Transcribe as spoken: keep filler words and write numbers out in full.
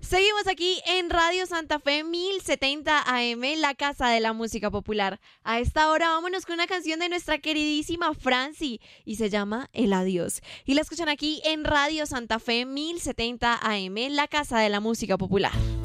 Seguimos aquí en Radio Santa Fe mil setenta A M, la casa de la música popular. A esta hora vámonos con una canción de nuestra queridísima Franci y se llama El Adiós. Y la escuchan aquí en Radio Santa Fe mil setenta A M, la casa de la música popular.